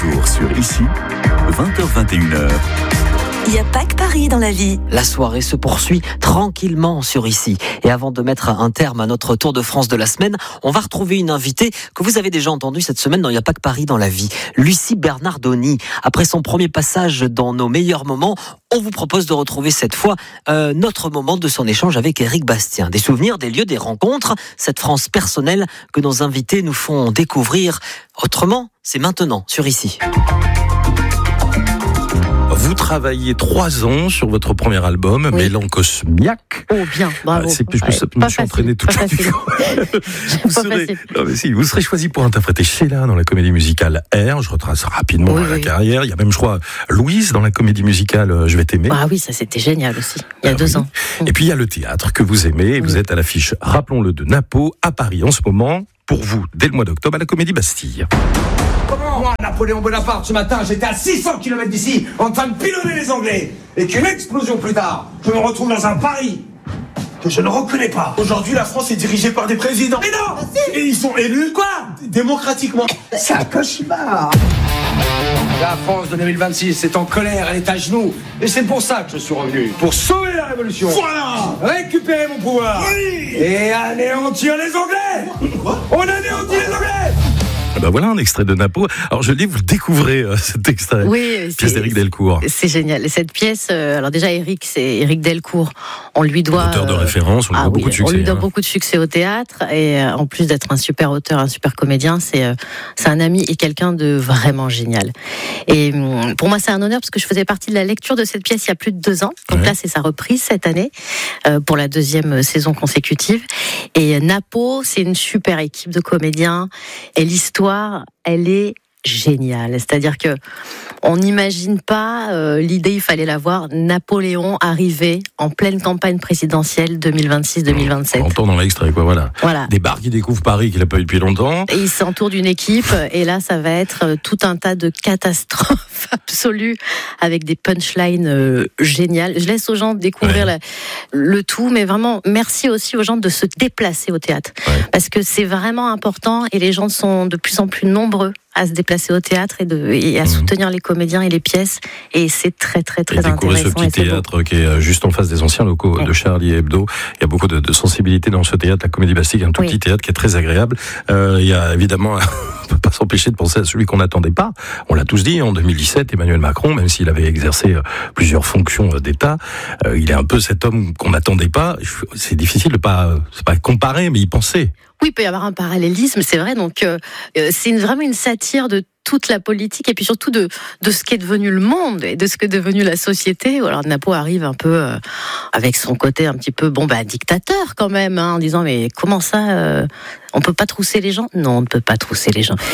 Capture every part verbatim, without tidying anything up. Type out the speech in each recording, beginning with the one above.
jour sur Ici, vingt heures vingt et une heures. Il n'y a pas que Paris dans la vie. La soirée se poursuit tranquillement sur Ici. Et avant de mettre un terme à notre Tour de France de la semaine, on va retrouver une invitée que vous avez déjà entendue cette semaine dans Il n'y a pas que Paris dans la vie. Lucie Bernardoni. Après son premier passage dans Nos meilleurs moments, on vous propose de retrouver cette fois euh, notre moment de son échange avec Éric Bastien. Des souvenirs, des lieux, des rencontres. Cette France personnelle que nos invités nous font découvrir. Autrement, c'est maintenant sur Ici. Vous travaillez trois ans sur votre premier album, oui. Mélancosmiaque. Oh bien, bravo. Ah, c'est, je, ouais, je, je me suis entraîné toute la nuit. vous, serez, non, mais si, vous serez choisi pour interpréter Sheila dans la comédie musicale R. Je retrace rapidement oui, la oui. carrière. Il y a même, je crois, Louise dans la comédie musicale Je vais t'aimer. Ah oui, ça c'était génial aussi, il y a ah, deux oui. ans. Et puis il y a le théâtre que vous aimez. Oui. Vous êtes à l'affiche, rappelons-le, de Napo à Paris en ce moment. Pour vous, dès le mois d'octobre, à la Comédie Bastille. Comment moi, Napoléon Bonaparte, ce matin, j'étais à six cents kilomètres d'ici, en train de pilonner les Anglais, et qu'une explosion plus tard, je me retrouve dans un Paris que je ne reconnais pas. Aujourd'hui, la France est dirigée par des présidents. Mais non! Et ils sont élus, quoi? Démocratiquement. C'est un cauchemar. La France de deux mille vingt-six est en colère, elle est à genoux, et c'est pour ça que je suis revenu, pour sauver la révolution. Voilà! Récupérer mon pouvoir. Oui! Et anéantir les Anglais. Quoi? On anéantit les Anglais. Ben voilà un extrait de Napo. Alors je dis, vous découvrez euh, cet extrait. Oui, pièce d'Éric Delcourt. C'est génial. Cette pièce, euh, alors déjà Éric, c'est Éric Delcourt. On lui doit auteur de référence, on lui ah, doit oui, beaucoup de succès. On lui doit hein. beaucoup de succès au théâtre et euh, en plus d'être un super auteur, un super comédien, c'est euh, c'est un ami et quelqu'un de vraiment génial. Et euh, pour moi, c'est un honneur parce que je faisais partie de la lecture de cette pièce il y a plus de deux ans. Donc ouais. là, c'est sa reprise cette année euh, pour la deuxième saison consécutive. Et Napo, c'est une super équipe de comédiens et l'histoire, elle est géniale. C'est-à-dire que on n'imagine pas euh, l'idée, il fallait la voir. Napoléon arrivé en pleine campagne présidentielle deux mille vingt-six deux mille vingt-sept. On entend dans l'extrait, quoi, voilà. Voilà. Des bars qui découvrent Paris qu'il n'a pas eu depuis longtemps. Et il s'entoure d'une équipe, et là, ça va être tout un tas de catastrophes absolues avec des punchlines euh, géniales. Je laisse aux gens découvrir ouais. la, le tout, mais vraiment, merci aussi aux gens de se déplacer au théâtre. Ouais. Parce que c'est vraiment important, et les gens sont de plus en plus nombreux à se déplacer au théâtre et, de, et à mmh. soutenir les comédiens et les pièces, et c'est très très très et intéressant. Ce petit théâtre beau. Qui est juste en face des anciens locaux mmh. de Charlie Hebdo. Il y a beaucoup de, de sensibilité dans ce théâtre, la Comédie Bastille, un tout oui. petit théâtre qui est très agréable. Euh, il y a évidemment, on peut pas s'empêcher de penser à celui qu'on n'attendait pas. On l'a tous dit, en deux mille dix-sept, Emmanuel Macron, même s'il avait exercé plusieurs fonctions d'État, euh, il est un peu cet homme qu'on n'attendait pas. C'est difficile de pas, c'est pas comparer, mais y penser. Oui, il peut y avoir un parallélisme, c'est vrai. Donc, euh, c'est une, vraiment une satire de toute la politique et puis surtout de, de ce qu'est devenu le monde et de ce qu'est devenu la société. Alors, Napo arrive un peu euh, avec son côté un petit peu, bon, bah, dictateur quand même, hein, en disant, mais comment ça, euh, on peut pas trousser les gens? Non, on ne peut pas trousser les gens.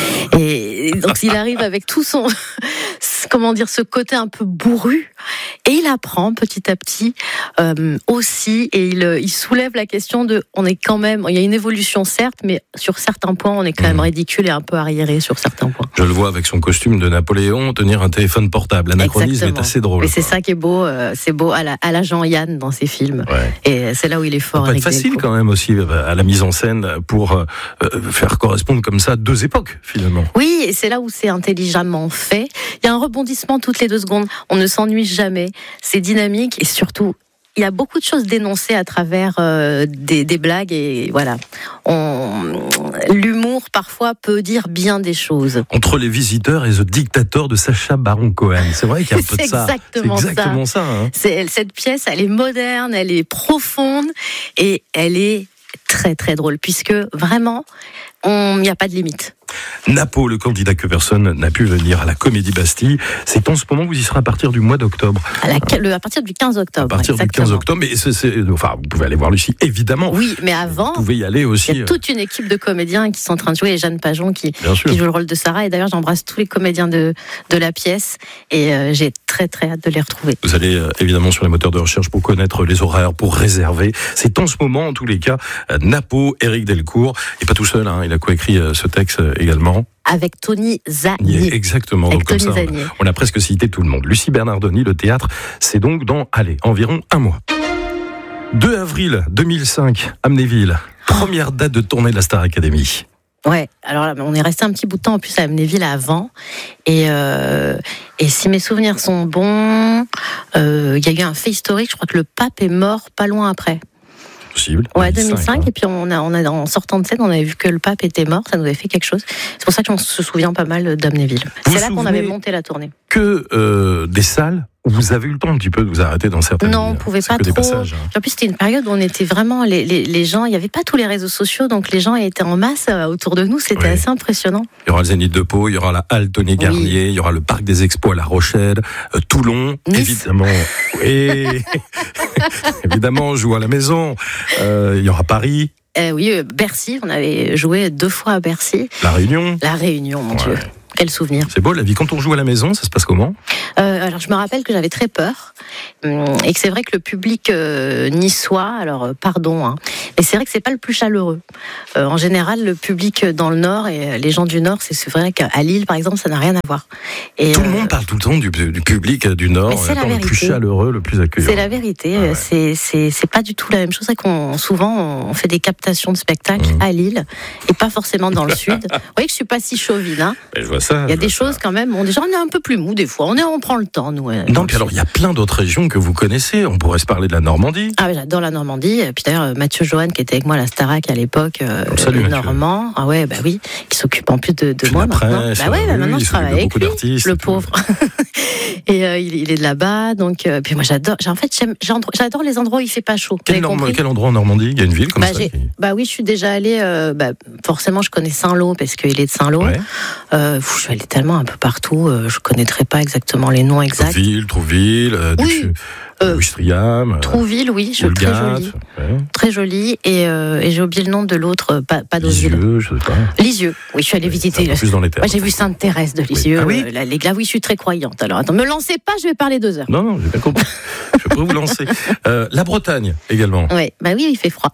Et donc, il arrive avec tout son, comment dire, ce côté un peu bourru, et il apprend petit à petit euh, aussi, et il, il soulève la question de, on est quand même, il y a une évolution certes, mais sur certains points, on est quand même ridicule et un peu arriéré sur certains points. Je le vois avec son costume de Napoléon tenir un téléphone portable. L'anachronisme est assez drôle. Et c'est ça qui est beau, euh, c'est beau à la, à la Jean-Yann dans ses films. Ouais. Et c'est là où il est fort. Ça peut être facile quand même aussi à la mise en scène pour euh, faire correspondre comme ça deux époques finalement. Oui, et c'est là où c'est intelligemment fait. Il y a un rebondissement toutes les deux secondes. On ne s'ennuie jamais. C'est dynamique et surtout, il y a beaucoup de choses dénoncées à travers euh, des, des blagues et voilà. On, l'humour parfois peut dire bien des choses. Entre les visiteurs et The Dictator de Sacha Baron Cohen, c'est vrai qu'il y a un peu de ça. Exactement c'est exactement ça. ça hein. c'est, cette pièce, elle est moderne, elle est profonde et elle est très très drôle puisque vraiment, il n'y a pas de limite. Napo, le candidat que personne n'a pu venir à la Comédie Bastille, c'est en ce moment, vous y serez à partir du mois d'octobre. À, la, le, à partir du quinze octobre. À partir exactement. du quinze octobre, mais c'est, c'est, enfin, vous pouvez aller voir Lucie, évidemment. Oui, mais avant, vous pouvez y aller aussi. Il y a toute une équipe de comédiens qui sont en train de jouer, et Jeanne Pajon qui, qui joue le rôle de Sarah, et d'ailleurs j'embrasse tous les comédiens de, de la pièce, et euh, j'ai très très hâte de les retrouver. Vous allez euh, évidemment sur les moteurs de recherche pour connaître les horaires, pour réserver. C'est en ce moment, en tous les cas, euh, Napo, Éric Delcourt, et pas tout seul, hein, il a coécrit euh, ce texte euh, également. Avec Tony Zanier. Exactement. Avec donc Tony comme ça, Zanier. On, on a presque cité tout le monde. Lucie Bernardoni, le théâtre, c'est donc dans, allez, environ un mois. deux avril deux mille cinq, Amnéville. Première date de tournée de la Star Academy. Ouais, alors là, on est resté un petit bout de temps en plus à Amnéville avant, et euh, et si mes souvenirs sont bons, euh, il y a eu un fait historique. Je crois que le pape est mort pas loin après. Possible. Ouais, deux mille cinq, et puis on a, on a, en sortant de scène, on avait vu que le pape était mort, ça nous avait fait quelque chose. C'est pour ça qu'on se souvient pas mal d'Amnéville. C'est là qu'on avait monté la tournée. Que euh, des salles où vous avez eu le temps un petit peu de vous arrêter dans certaines. Non, on pouvait pas trop. Passages, hein. En plus, c'était une période où on était vraiment les, les, les gens. Il n'y avait pas tous les réseaux sociaux, donc les gens étaient en masse autour de nous. C'était oui. assez impressionnant. Il y aura le Zénith de Pau, il y aura la Halle Tony Garnier, oui. il y aura le Parc des Expos à La Rochelle, euh, Toulon, nice. évidemment. Et évidemment, on joue à la maison. Euh, il y aura Paris. Euh, oui, euh, Bercy. On avait joué deux fois à Bercy. La Réunion. La Réunion, mon ouais. Dieu. Quel souvenir. C'est beau la vie. Quand on joue à la maison, ça se passe comment ? euh, Alors je me rappelle que j'avais très peur et que c'est vrai que le public euh, niçois, alors euh, pardon, hein, mais c'est vrai que c'est pas le plus chaleureux. Euh, en général, le public dans le Nord et les gens du Nord, c'est, c'est vrai qu'à Lille, par exemple, ça n'a rien à voir. Et, tout euh, le monde parle tout le temps du, du public du Nord, c'est la le plus chaleureux, le plus accueillant. C'est la vérité. Ah ouais. c'est, c'est, c'est pas du tout la même chose. C'est qu'on souvent on fait des captations de spectacles mmh. à Lille et pas forcément dans le Sud. Vous voyez que je suis pas si chauvine, hein. Je vois ça. Il y a des choses ça. quand même. On, déjà, on est un peu plus mou des fois. On est, on prend le temps, nous. Non, puis alors il y a plein d'autres régions que vous connaissez. On pourrait se parler de la Normandie. Ah, j'adore la Normandie. Puis d'ailleurs, Mathieu Johan, qui était avec moi à la Starac à l'époque, euh, Salut, normand. Ah ouais, bah oui, qui s'occupe en plus de, de moi maintenant. Presse, bah ouais, bah maintenant je travaille avec lui, le pauvre. et euh, il, il est de là-bas, donc euh, puis moi j'adore. En fait, j'aime, j'adore les endroits où il fait pas chaud. Quel, norme, quel endroit en Normandie ? Il y a une ville comme bah, ça qui... Bah oui, je suis déjà allée. Euh, bah, forcément, je connais Saint-Lô parce qu'il est de Saint-Lô. Ouais. Euh, je suis allée tellement un peu partout. Euh, je connaîtrais pas exactement les noms exacts. Trouville, Trouville, euh, oui. du... Euh, Ouistreham, Trouville, oui, je, très jolie, ouais. très jolie, et, euh, et j'ai oublié le nom de l'autre, pas, pas d'Osville. Lisieux, je sais pas. Lisieux, oui, je suis allée ouais, visiter. Plus dans les terres. Moi, j'ai vu Sainte-Thérèse de Lisieux. Oui. Ah oui, euh, là, là, oui, je suis très croyante. Alors, attends, me lancez pas, je vais parler deux heures. Non, non, j'ai bien compris. Je peux vous lancer. Euh, la Bretagne également. Ouais, bah oui, il fait froid.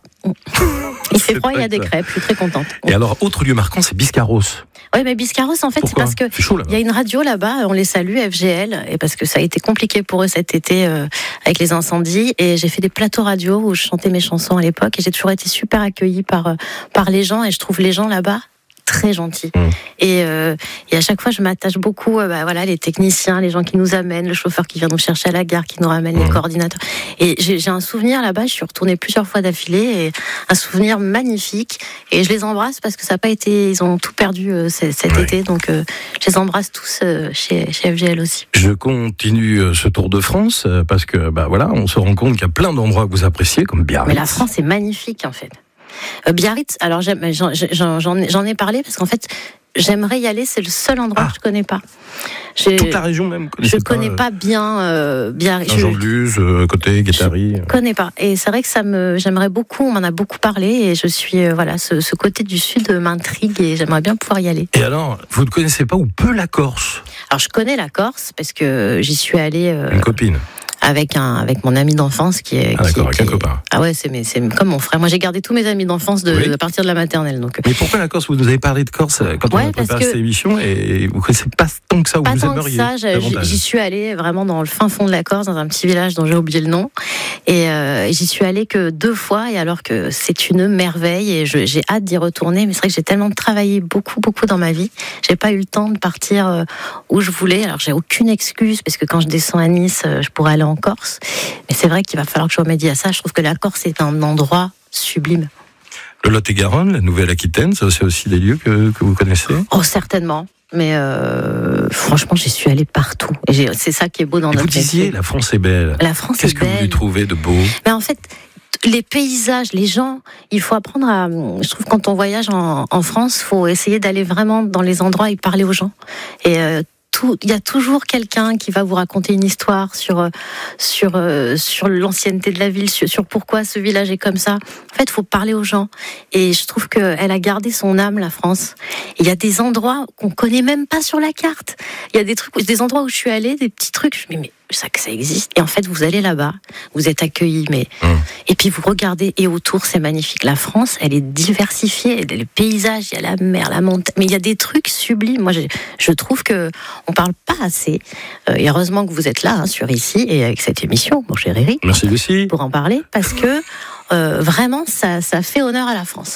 Il fait froid, il y a des crêpes, je suis très contente. Et alors, autre lieu marquant, c'est Biscarrosse. Oui, mais Biscarrosse, en fait, Pourquoi c'est parce que c'est chaud, là-bas. Il y a une radio là-bas, on les salue, F G L, et parce que ça a été compliqué pour eux cet été euh, avec les incendies, et j'ai fait des plateaux radio où je chantais mes chansons à l'époque, et j'ai toujours été super accueillie par, euh, par les gens, et je trouve les gens là-bas très gentils. Mmh. Et, euh, et à chaque fois, je m'attache beaucoup, euh, bah, voilà, les techniciens, les gens qui nous amènent, le chauffeur qui vient nous chercher à la gare, qui nous ramène mmh. les coordinateurs. Et j'ai, j'ai un souvenir là-bas, je suis retournée plusieurs fois d'affilée, et un souvenir magnifique. Et je les embrasse parce que ça n'a pas été, ils ont tout perdu euh, cet ouais. été, donc euh, je les embrasse tous euh, chez, chez F G L aussi. Je continue ce Tour de France euh, parce que, bah voilà, on se rend compte qu'il y a plein d'endroits que vous appréciez, comme Biarritz. Mais la France est magnifique en fait. Euh, Biarritz, alors j'en, j'en, j'en, j'en ai parlé parce qu'en fait, j'aimerais y aller, c'est le seul endroit ah. que je connais pas. J'ai, Toute la région même. Je connais pas, pas bien euh, Biarritz. Saint-Jean-de-Luz, euh, côté Guétari. Je connais pas. Et c'est vrai que ça me, j'aimerais beaucoup. On m'en a beaucoup parlé et je suis euh, voilà, ce, ce côté du sud m'intrigue et j'aimerais bien pouvoir y aller. Et alors, vous ne connaissez pas ou peu la Corse ? Alors je connais la Corse parce que j'y suis allée. Euh, Une copine. Avec un avec mon ami d'enfance qui est ah qui, d'accord qui, avec un copain. Ah ouais, c'est mais c'est comme mon frère. Moi j'ai gardé tous mes amis d'enfance de, oui. de partir de la maternelle donc. Mais pourquoi la Corse ? Vous nous avez parlé de Corse quand ouais, on a préparé cette émission et vous connaissez pas tant que ça où pas vous tant aimeriez. Que ça, j'y, j'y suis allée vraiment dans le fin fond de la Corse, dans un petit village dont j'ai oublié le nom et, euh, et j'y suis allée que deux fois et alors que c'est une merveille et je, j'ai hâte d'y retourner. Mais c'est vrai que j'ai tellement travaillé beaucoup beaucoup dans ma vie, j'ai pas eu le temps de partir euh, où je voulais. Alors j'ai aucune excuse parce que quand je descends à Nice, euh, je pourrais aller en Corse. Mais c'est vrai qu'il va falloir que je remédie à ça. Je trouve que la Corse est un endroit sublime. Le Lot-et-Garonne, la Nouvelle-Aquitaine, ça c'est aussi des lieux que, que vous connaissez ? Oh, certainement. Mais euh, franchement, j'y suis allée partout. Et j'ai, c'est ça qui est beau dans et notre métier. Vous disiez, la France est belle. La France Qu'est-ce est belle. Qu'est-ce que vous y trouvez de beau ? Mais en fait, les paysages, les gens, il faut apprendre à... Je trouve que quand on voyage en, en France, il faut essayer d'aller vraiment dans les endroits et parler aux gens. Et... Euh, il y a toujours quelqu'un qui va vous raconter une histoire sur sur sur l'ancienneté de la ville, sur, sur pourquoi ce village est comme ça. En fait, il faut parler aux gens. Et je trouve qu'elle a gardé son âme, la France. Il y a des endroits qu'on connaît même pas sur la carte. Il y a des trucs, des endroits où je suis allée, des petits trucs. Je me dis mais ça que ça existe. Et en fait, vous allez là-bas, vous êtes accueillis, mais mmh. et puis vous regardez et autour, c'est magnifique. La France, elle est diversifiée. Les paysages, il y a la mer, la montagne, mais il y a des trucs sublimes. Moi, je, je trouve que on parle pas assez. Euh, et heureusement que vous êtes là, hein, sur Ici et avec cette émission, mon cher Eric. Merci Lucie. Pour en parler, parce que euh, vraiment, ça, ça fait honneur à la France.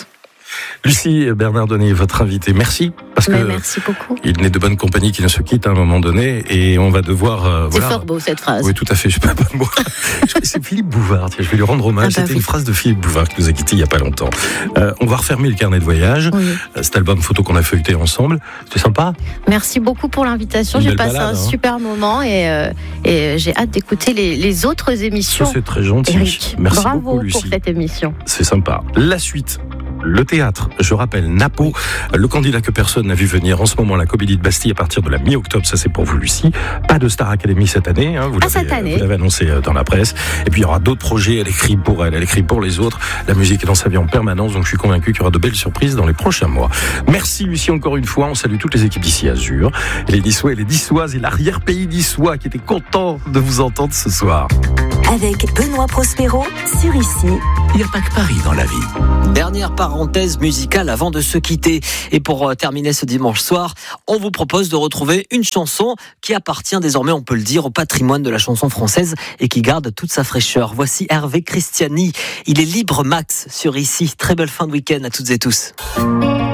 Lucie Bernardoni, votre invitée, merci. Parce que Mais merci beaucoup. il n'est de bonne compagnie qui ne se quitte à un moment donné et on va devoir... Euh, C'est voilà. fort beau cette phrase. Oui, tout à fait, je sais pas, pas le mot. C'est Philippe Bouvard, tiens, je vais lui rendre hommage. Ah bah C'était oui. une phrase de Philippe Bouvard qui nous a quittés il y a pas longtemps. Euh, on va refermer le carnet de voyage. Oui. Cet album photo qu'on a feuilleté ensemble, c'était sympa. Merci beaucoup pour l'invitation. Une J'ai belle passé balade, un hein. super moment et, euh, et j'ai hâte d'écouter les, les autres Ça, émissions. c'est très gentil. Eric, Merci bravo beaucoup, Lucie. pour cette émission. C'est sympa. La suite. Le théâtre, je rappelle, Napo, le candidat que personne n'a vu venir en ce moment, la Comédie de Bastille à partir de la mi-octobre, ça c'est pour vous Lucie. Pas de Star Academy cette année, hein, vous Ah, l'avez, cette année. vous l'avez annoncé dans la presse. Et puis il y aura d'autres projets, elle écrit pour elle, elle écrit pour les autres. La musique est dans sa vie en permanence, donc je suis convaincu qu'il y aura de belles surprises dans les prochains mois. Merci Lucie encore une fois, on salue toutes les équipes d'ici Azur, et les Niçois et les Niçoises et l'arrière-pays niçois qui étaient contents de vous entendre ce soir. Avec Benoît Prospero sur Ici. Il n'y a pas que Paris dans la vie. Dernière parenthèse musicale avant de se quitter. Et pour euh, terminer ce dimanche soir, on vous propose de retrouver une chanson qui appartient désormais, on peut le dire, au patrimoine de la chanson française et qui garde toute sa fraîcheur. Voici Hervé Christiani. Il est libre max sur Ici. Très belle fin de week-end à toutes et tous.